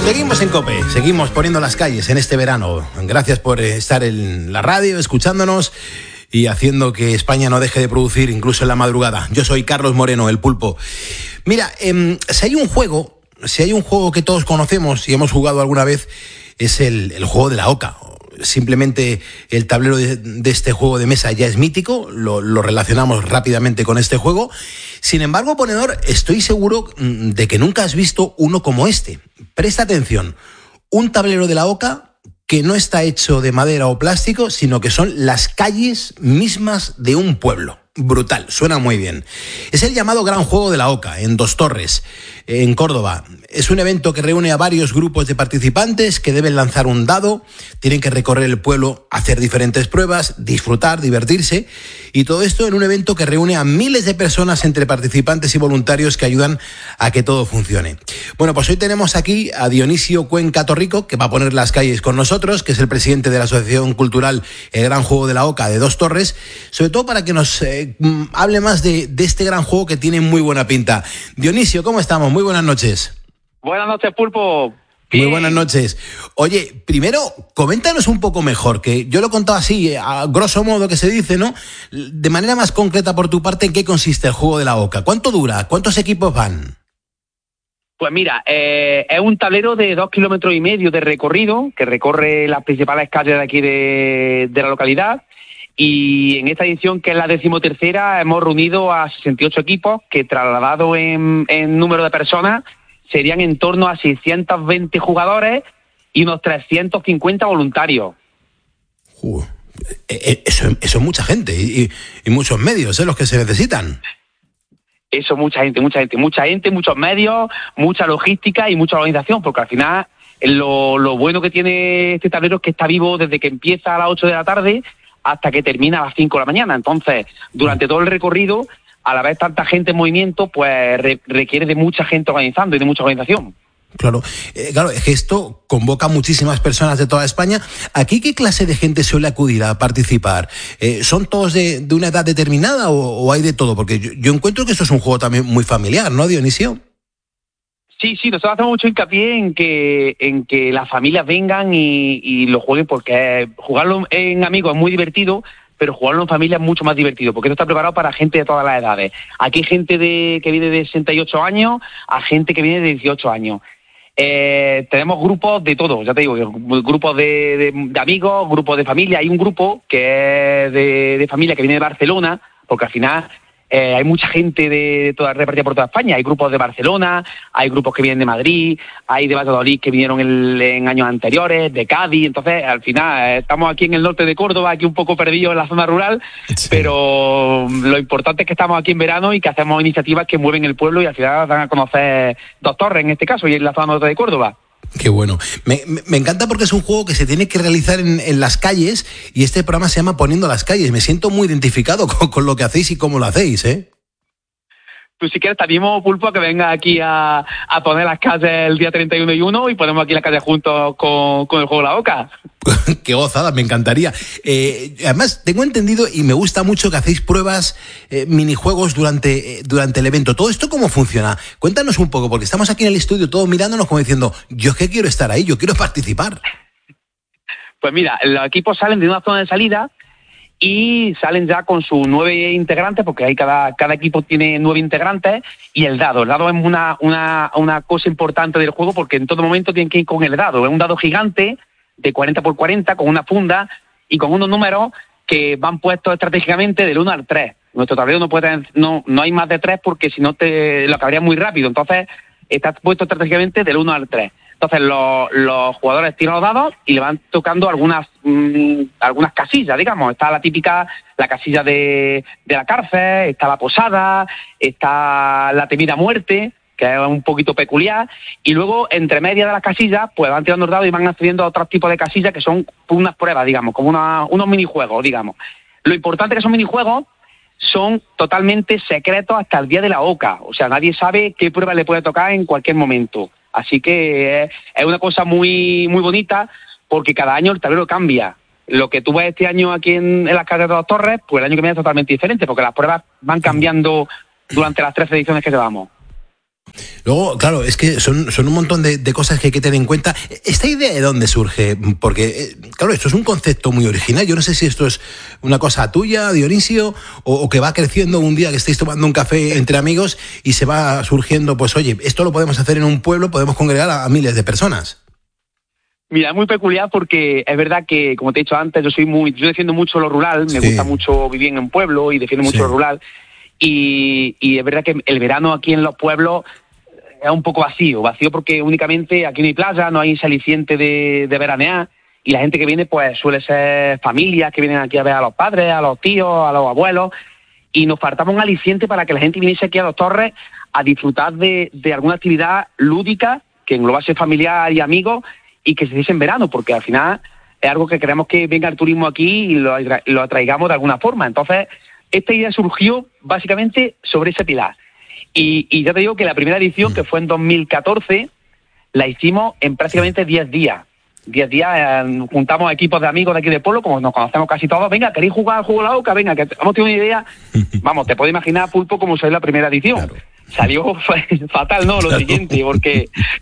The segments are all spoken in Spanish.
Seguimos en COPE, seguimos poniendo las calles en este verano. Gracias por estar en la radio, escuchándonos y haciendo que España no deje de producir incluso en la madrugada. Yo soy Carlos Moreno, el Pulpo. Mira, si hay un juego que todos conocemos y hemos jugado alguna vez, es el juego de la oca. Simplemente el tablero de este juego de mesa ya es mítico, lo relacionamos rápidamente con este juego. Sin embargo, ponedor, estoy seguro de que nunca has visto uno como este. Presta atención, un tablero de la oca que no está hecho de madera o plástico, sino que son las calles mismas de un pueblo. Brutal, suena muy bien. Es el llamado Gran Juego de la Oca, en Dos Torres, en Córdoba. Es un evento que reúne a varios grupos de participantes que deben lanzar un dado, tienen que recorrer el pueblo, hacer diferentes pruebas, disfrutar, divertirse, y todo esto en un evento que reúne a miles de personas entre participantes y voluntarios que ayudan a que todo funcione. Bueno, pues hoy tenemos aquí a Dionisio Cuenca Torrico, que va a poner las calles con nosotros, que es el presidente de la Asociación Cultural El Gran Juego de la Oca de Dos Torres, sobre todo para que nos hable más de este gran juego que tiene muy buena pinta. Dionisio, ¿cómo estamos? Muy buenas noches. Buenas noches, Pulpo. Muy buenas noches. Oye, primero, coméntanos un poco mejor, que yo lo he contado así, a grosso modo que se dice, ¿no? De manera más concreta por tu parte, ¿en qué consiste el juego de la oca? ¿Cuánto dura? ¿Cuántos equipos van? Pues mira, es un tablero de 2,5 kilómetros de recorrido, que recorre las principales calles de aquí de la localidad. Y en esta edición, que es la 13ª, hemos reunido a 68 equipos que, trasladados en número de personas, serían en torno a 620 jugadores y unos 350 voluntarios. Eso es mucha gente y muchos medios, los que se necesitan. Eso, mucha gente, muchos medios, mucha logística y mucha organización, porque al final lo bueno que tiene este tablero es que está vivo desde que empieza a las 8 de la tarde hasta que termina a las 5 de la mañana. Entonces, durante todo el recorrido, a la vez tanta gente en movimiento, pues requiere de mucha gente organizando y de mucha organización. Claro, es que esto convoca a muchísimas personas de toda España. ¿Aquí qué clase de gente suele acudir a participar? ¿Son todos de una edad determinada o hay de todo? Porque yo encuentro que esto es un juego también muy familiar, ¿no, Dionisio? Sí, nosotros hacemos mucho hincapié en que las familias vengan y lo jueguen, porque jugarlo en amigos es muy divertido, pero jugarlo en familia es mucho más divertido, porque esto está preparado para gente de todas las edades. Aquí hay gente que viene de 68 años a gente que viene de 18 años. Tenemos grupos de todo, ya te digo, grupos de amigos, grupos de familia. Hay un grupo que es de familia que viene de Barcelona, porque al final hay mucha gente de toda repartida por toda España. Hay grupos de Barcelona, hay grupos que vienen de Madrid, hay de Valladolid que vinieron en años anteriores, de Cádiz. Entonces, al final, estamos aquí en el norte de Córdoba, aquí un poco perdidos en la zona rural, sí. Pero lo importante es que estamos aquí en verano y que hacemos iniciativas que mueven el pueblo y al final van a conocer Dos Torres, en este caso, y en la zona norte de Córdoba. Qué bueno. Me encanta porque es un juego que se tiene que realizar en las calles y este programa se llama Poniendo las calles. Me siento muy identificado con lo que hacéis y cómo lo hacéis, ¿eh? Pues si quieres, te animo, Pulpo, a que venga aquí a poner las calles el día 31 y 1 y ponemos aquí las calles juntos con el juego de la oca. Qué gozada, me encantaría. Además, tengo entendido y me gusta mucho que hacéis pruebas, minijuegos durante el evento. ¿Todo esto cómo funciona? Cuéntanos un poco, porque estamos aquí en el estudio todos mirándonos como diciendo, yo es que quiero estar ahí, yo quiero participar. Pues mira, los equipos salen de una zona de salida y salen ya con sus 9 integrantes, porque hay cada equipo tiene 9 integrantes, y el dado. El dado es una cosa importante del juego, porque en todo momento tienen que ir con el dado. Es un dado gigante de 40 por 40, con una funda y con unos números que van puestos estratégicamente del 1 al 3. Nuestro tablero no hay más de 3, porque si no lo acabaría muy rápido. Entonces, está puesto estratégicamente del 1 al 3. Entonces los jugadores tiran los dados y le van tocando algunas casillas, digamos. Está la casilla de la cárcel, está la posada, está la temida muerte, que es un poquito peculiar, y luego entre medias de las casillas pues van tirando los dados y van accediendo a otros tipos de casillas que son unas pruebas, digamos, como unos minijuegos, digamos. Lo importante es que esos minijuegos son totalmente secretos hasta el día de la oca, o sea, nadie sabe qué prueba le puede tocar en cualquier momento. Así que es una cosa muy, muy bonita, porque cada año el tablero cambia. Lo que tú ves este año aquí en las calles de Dos Torres, pues el año que viene es totalmente diferente, porque las pruebas van cambiando durante las 13 ediciones que llevamos. Luego, claro, es que son un montón de cosas que hay que tener en cuenta. ¿Esta idea de dónde surge? Porque, claro, esto es un concepto muy original. Yo no sé si esto es una cosa tuya, Dionisio, o que va creciendo un día que estéis tomando un café entre amigos y se va surgiendo, pues oye, esto lo podemos hacer en un pueblo, podemos congregar a miles de personas. Mira, es muy peculiar porque es verdad que, como te he dicho antes, yo defiendo mucho lo rural, me gusta mucho vivir en un pueblo y defiendo mucho lo rural. Y es verdad que el verano aquí en los pueblos es un poco vacío porque únicamente aquí no hay playa, no hay aliciente de veranear, y la gente que viene pues suele ser familias que vienen aquí a ver a los padres, a los tíos, a los abuelos, y nos faltaba un aliciente para que la gente viniese aquí a Dos Torres a disfrutar de alguna actividad lúdica que englobase familiar y amigos y que se hiciese en verano, porque al final es algo que queremos que venga el turismo aquí y lo atraigamos de alguna forma. Entonces, esta idea surgió básicamente sobre ese pilar. Y ya te digo que la primera edición, que fue en 2014, la hicimos en prácticamente 10 días. 10 días, juntamos equipos de amigos de aquí del pueblo, como nos conocemos casi todos. Venga, ¿queréis jugar al juego de la oca? Venga, que hemos tenido una idea. Vamos, te puedes imaginar, Pulpo, cómo salió la primera edición. Claro. Salió fatal, ¿no? Lo siguiente, porque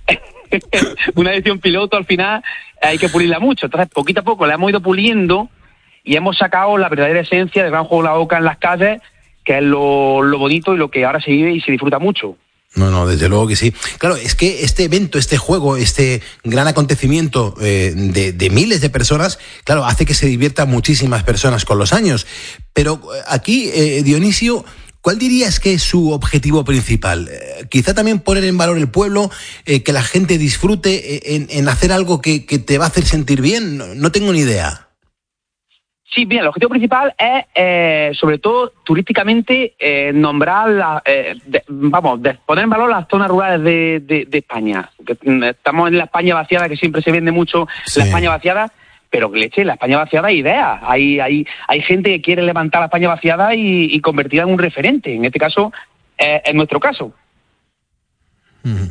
una edición piloto al final hay que pulirla mucho. Entonces, poquito a poco la hemos ido puliendo y hemos sacado la verdadera esencia del gran juego de la oca en las calles, que es lo bonito y lo que ahora se vive y se disfruta mucho. No, desde luego que sí. Claro, es que este evento, este juego, este gran acontecimiento de miles de personas, claro, hace que se diviertan muchísimas personas con los años. Pero aquí, Dionisio, ¿cuál dirías que es su objetivo principal? Quizá también poner en valor el pueblo, que la gente disfrute en hacer algo que te va a hacer sentir bien. No tengo ni idea. Sí, bien, el objetivo principal es, sobre todo, turísticamente, nombrar, poner en valor las zonas rurales de España. Estamos en la España vaciada, que siempre se vende mucho la España vaciada, pero la España vaciada hay ideas. Hay gente que quiere levantar la España vaciada y convertirla en un referente. En este caso, en nuestro caso. Uh-huh.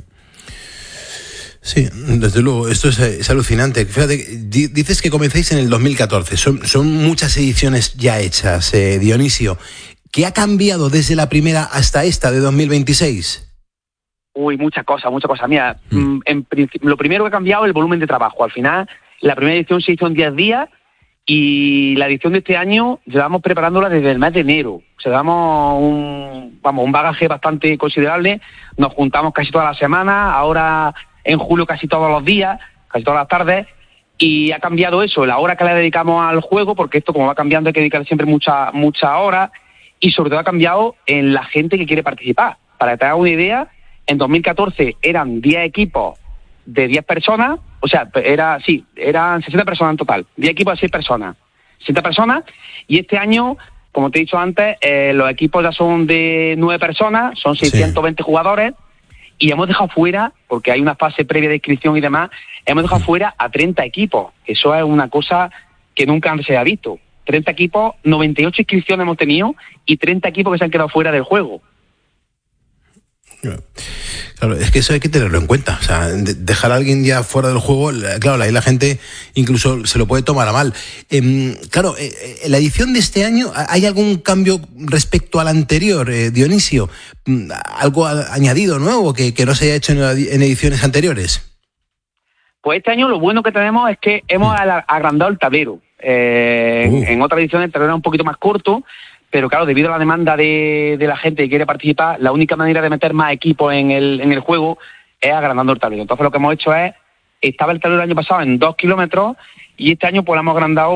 Sí, desde luego, esto es alucinante. Fíjate, dices que comenzáis en el 2014, son muchas ediciones ya hechas, Dionisio. ¿Qué ha cambiado desde la primera hasta esta de 2026? Uy, muchas cosas. Mira, lo primero que ha cambiado es el volumen de trabajo. Al final, la primera edición se hizo en 10 días y la edición de este año llevamos preparándola desde el mes de enero. O sea, llevamos un bagaje bastante considerable. Nos juntamos casi todas las semanas, ahora en julio casi todos los días, casi todas las tardes, y ha cambiado eso, la hora que le dedicamos al juego, porque esto como va cambiando hay que dedicar siempre muchas horas, y sobre todo ha cambiado en la gente que quiere participar. Para que te hagas una idea, en 2014 eran 10 equipos de 10 personas, o sea, eran 60 personas en total, 10 equipos de 6 personas, 60 personas, y este año, como te he dicho antes, los equipos ya son de 9 personas, son 620 jugadores, y hemos dejado fuera, porque hay una fase previa de inscripción y demás, hemos dejado fuera a 30 equipos. Eso es una cosa que nunca antes se ha visto. 30 equipos, 98 inscripciones hemos tenido y 30 equipos que se han quedado fuera del juego. Claro, es que eso hay que tenerlo en cuenta. O sea, dejar a alguien ya fuera del juego, claro, ahí la gente incluso se lo puede tomar a mal. Claro, en la edición de este año, ¿hay algún cambio respecto al anterior, Dionisio? ¿Algo añadido nuevo que no se haya hecho en ediciones anteriores? Pues este año lo bueno que tenemos es que hemos agrandado el tablero. En otras ediciones el tablero era un poquito más corto, pero claro, debido a la demanda de la gente que quiere participar, la única manera de meter más equipos en el juego es agrandando el tablero. Entonces lo que hemos hecho estaba el tablero el año pasado en 2 kilómetros y este año pues lo hemos agrandado